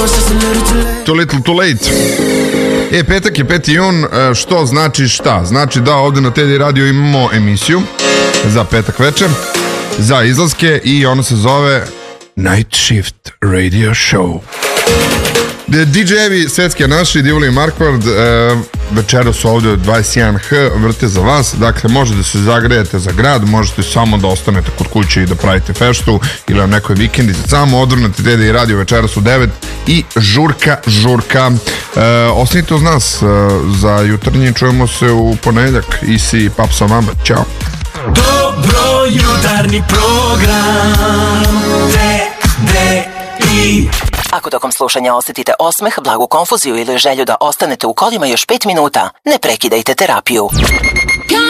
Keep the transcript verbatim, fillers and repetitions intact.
Too little too late. E, petak je peti jun, što znači šta? Znači da ovde na Teddy Radio imamo emisiju za petak večer, za izlaske, i ono se zove Night Shift Radio Show. D J-evi svetski naši, Divoli i Markvard, e, večera su ovde dvadeset jedan H, vrte za vas, dakle možete da se zagrejete za grad, možete samo da ostanete kod kuće i da pravite feštu ili na nekoj vikendici, samo odvrnete Teddy Radio, večera su devet i žurka, žurka. E, ostanite uz nas, e, za jutarnji čujemo se u ponedeljak. Isi Papsa Mamba, ćao. Dobro jutarnji program Teddy. Ako tokom slušanja osjetite osmeh, blagu konfuziju ili želju da ostanete u kolima još pet minuta, ne prekidajte terapiju.